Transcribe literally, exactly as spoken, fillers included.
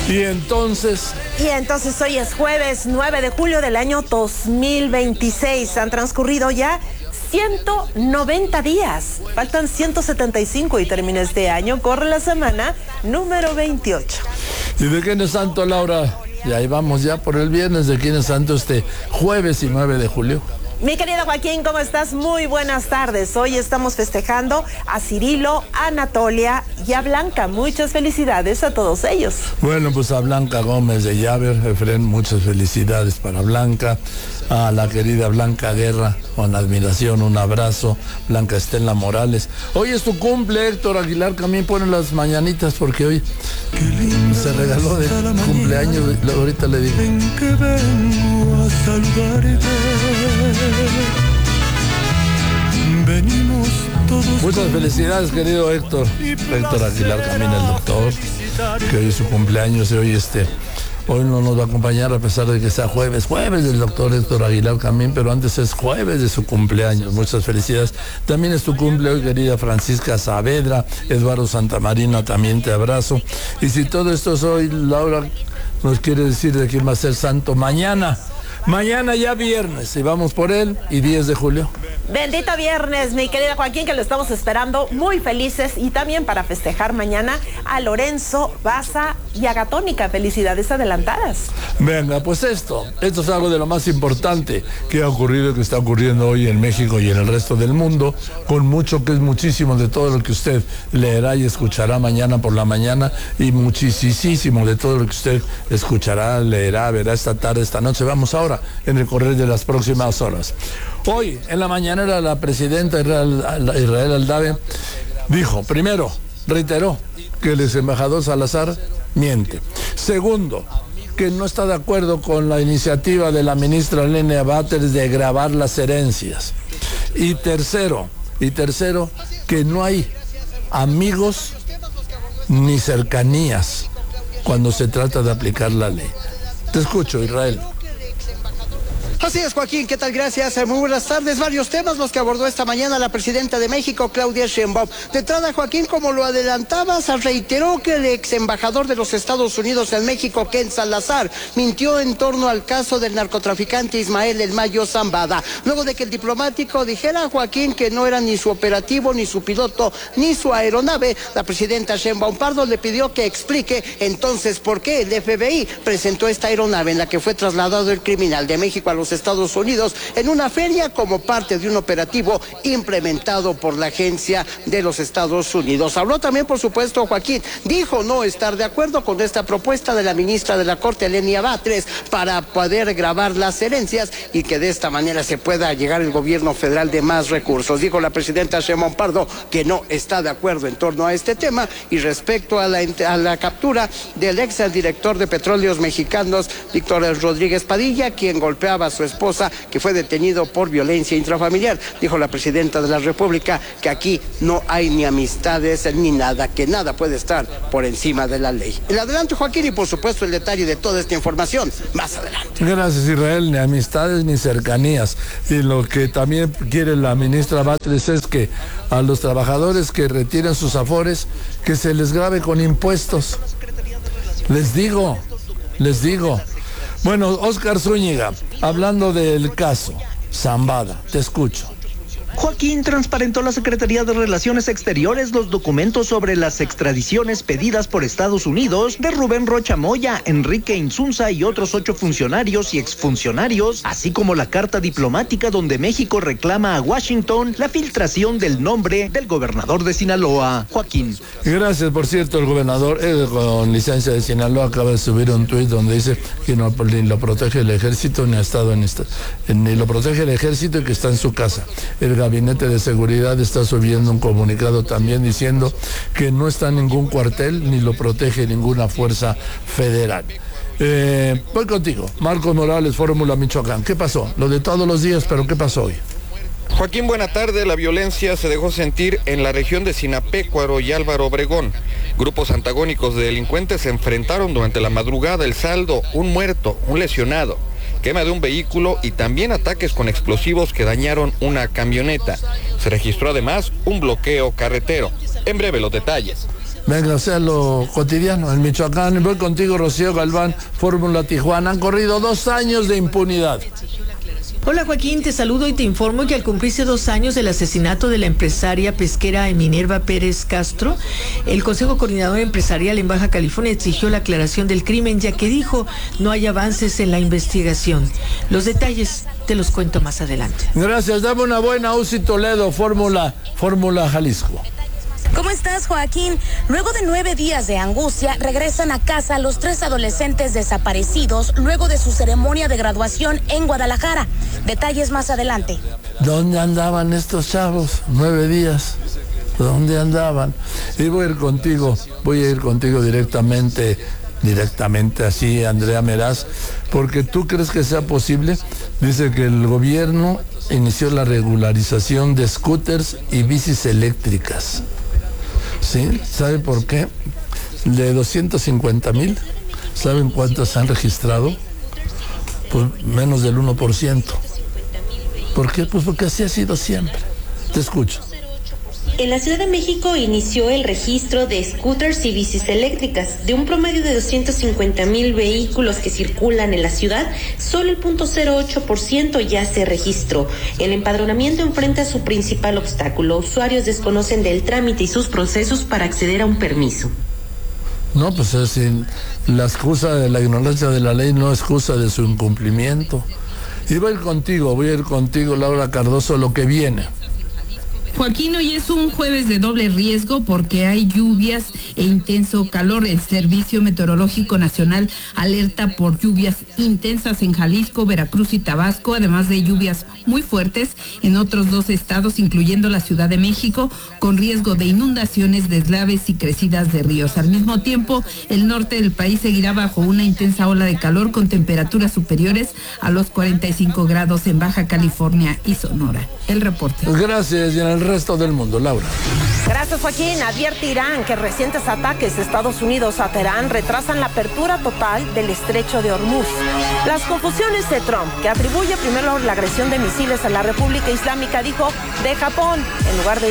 Y entonces... Y entonces hoy es jueves nueve de julio del año dos mil veintiséis. Han transcurrido ya ciento noventa días. Faltan ciento setenta y cinco y termina este año. Corre la semana número veintiocho. ¿Y de quién es santo, Laura? Y ahí vamos ya por el viernes. ¿De quién es santo este jueves y nueve de julio? Mi querido Joaquín, ¿cómo estás? Muy buenas tardes. Hoy estamos festejando a Cirilo, a Anatolia y a Blanca. Muchas felicidades a todos ellos. Bueno, pues a Blanca Gómez de Llaver, Efren, muchas felicidades para Blanca. A la querida Blanca Guerra, con admiración, un abrazo. Blanca Estela Morales. Hoy es tu cumple, Héctor Aguilar. También pone las mañanitas porque hoy se regaló de cumpleaños. Ahorita le digo. En que vengo a saludarte. Venimos todos. Muchas felicidades, querido Héctor. Héctor Aguilar, camina el doctor, que hoy es su cumpleaños y hoy este, hoy no nos va a acompañar a pesar de que sea jueves, jueves del doctor Héctor Aguilar Camín, pero antes es jueves de su cumpleaños. Muchas felicidades. También es tu cumple hoy, querida Francisca Saavedra, Eduardo Santamarina, también te abrazo. Y si todo esto es hoy, Laura nos quiere decir de quién va a ser santo mañana. Mañana ya viernes, y vamos por él, y diez de julio. Bendito viernes, mi querida Joaquín, que lo estamos esperando muy felices, y también para festejar mañana a Lorenzo Baza y a Gatónica. Felicidades adelantadas. Venga, pues esto, esto es algo de lo más importante que ha ocurrido, que está ocurriendo hoy en México y en el resto del mundo, con mucho que es muchísimo de todo lo que usted leerá y escuchará mañana por la mañana, y muchísimo de todo lo que usted escuchará, leerá, verá esta tarde, esta noche. Vamos ahora en el correr de las próximas horas. Hoy, en la mañanera, la presidenta Israel, Israel Aldave dijo, primero, reiteró que el ex embajador Salazar miente. Segundo, que no está de acuerdo con la iniciativa de la ministra Lenia Batres de grabar las herencias. Y tercero, y tercero, que no hay amigos ni cercanías cuando se trata de aplicar la ley. Te escucho, Israel. Así es, Joaquín, ¿qué tal? Gracias. Muy buenas tardes. Varios temas los que abordó esta mañana la presidenta de México, Claudia Sheinbaum. De entrada, Joaquín, como lo adelantabas, reiteró que el ex embajador de los Estados Unidos en México, Ken Salazar, mintió en torno al caso del narcotraficante Ismael El Mayo Zambada. Luego de que el diplomático dijera, Joaquín, que no era ni su operativo, ni su piloto, ni su aeronave, la presidenta Sheinbaum Pardo le pidió que explique entonces por qué el F B I presentó esta aeronave en la que fue trasladado el criminal de México a los Estados Unidos en una feria como parte de un operativo implementado por la agencia de los Estados Unidos. Habló también, por supuesto, Joaquín, dijo no estar de acuerdo con esta propuesta de la ministra de la Corte, Lenia Batres, para poder grabar las herencias y que de esta manera se pueda llegar el gobierno federal de más recursos. Dijo la presidenta Sheinbaum Pardo que no está de acuerdo en torno a este tema. Y respecto a la, a la captura del ex director de Petróleos Mexicanos, Víctor Rodríguez Padilla, quien golpeaba a su esposa, que fue detenido por violencia intrafamiliar, dijo la presidenta de la República que aquí no hay ni amistades ni nada, que nada puede estar por encima de la ley. El adelanto, Joaquín, y por supuesto el detalle de toda esta información más adelante. Gracias, Israel. Ni amistades ni cercanías. Y lo que también quiere la ministra Batres es que a los trabajadores que retiren sus afores, que se les grave con impuestos. Les digo, les digo. Bueno, Óscar Zúñiga, hablando del caso Zambada, te escucho. Joaquín, transparentó la Secretaría de Relaciones Exteriores los documentos sobre las extradiciones pedidas por Estados Unidos de Rubén Rocha Moya, Enrique Insunza y otros ocho funcionarios y exfuncionarios, así como la carta diplomática donde México reclama a Washington la filtración del nombre del gobernador de Sinaloa. Joaquín. Gracias, por cierto, el gobernador eh, con licencia de Sinaloa acaba de subir un tuit donde dice que no, ni lo protege el ejército ni ha estado en esta, ni lo protege el ejército y que está en su casa. El Gabinete de Seguridad está subiendo un comunicado también diciendo que no está en ningún cuartel ni lo protege ninguna fuerza federal. Eh, voy contigo, Marcos Morales, Fórmula Michoacán. ¿Qué pasó? Lo de todos los días, pero ¿qué pasó hoy? Joaquín, buena tarde. La violencia se dejó sentir en la región de Sinapecuaro y Álvaro Obregón. Grupos antagónicos de delincuentes se enfrentaron durante la madrugada. El saldo, un muerto, un lesionado, quema de un vehículo y también ataques con explosivos que dañaron una camioneta. Se registró además un bloqueo carretero. En breve los detalles. Venga, o sea lo cotidiano. En Michoacán, voy contigo, Rocío Galván, Fórmula Tijuana. Han corrido dos años de impunidad. Hola Joaquín, te saludo y te informo que al cumplirse dos años del asesinato de la empresaria pesquera Minerva Pérez Castro, el Consejo Coordinador Empresarial en Baja California exigió la aclaración del crimen, ya que dijo no hay avances en la investigación. Los detalles te los cuento más adelante. Gracias, dame una buena U C I Toledo, Fórmula, Fórmula Jalisco. ¿Cómo estás, Joaquín? Luego de nueve días de angustia, regresan a casa los tres adolescentes desaparecidos luego de su ceremonia de graduación en Guadalajara. Detalles más adelante. ¿Dónde andaban estos chavos? Nueve días. ¿Dónde andaban? Y voy a ir contigo, voy a ir contigo directamente, directamente así, Andrea Meraz, porque tú crees que sea posible. Dice que el gobierno inició la regularización de scooters y bicis eléctricas. ¿Sí? ¿Sabe por qué? De doscientos cincuenta mil, ¿saben cuántos han registrado? Pues menos del uno por ciento. ¿Por qué? Pues porque así ha sido siempre. Te escucho. En la Ciudad de México inició el registro de scooters y bicis eléctricas. De un promedio de doscientos cincuenta mil vehículos que circulan en la ciudad, solo el cero punto cero ocho por ciento ya se registró. El empadronamiento enfrenta su principal obstáculo. Usuarios desconocen del trámite y sus procesos para acceder a un permiso. No, pues es decir, la excusa de la ignorancia de la ley no es excusa de su incumplimiento. Y voy a ir contigo, voy a ir contigo, Laura Cardoso, lo que viene. Joaquín, hoy es un jueves de doble riesgo porque hay lluvias e intenso calor. El Servicio Meteorológico Nacional alerta por lluvias intensas en Jalisco, Veracruz y Tabasco, además de lluvias muy fuertes en otros dos estados, incluyendo la Ciudad de México, con riesgo de inundaciones, deslaves y crecidas de ríos. Al mismo tiempo, el norte del país seguirá bajo una intensa ola de calor con temperaturas superiores a los cuarenta y cinco grados en Baja California y Sonora. El reporte. Gracias, y en el resto del mundo, Laura. Gracias, Joaquín. Advierte Irán que recientes ataques de Estados Unidos a Teherán retrasan la apertura total del estrecho de Hormuz. Las confusiones de Trump, que atribuye primero la agresión de misiles a la República Islámica, dijo, de Japón, en lugar de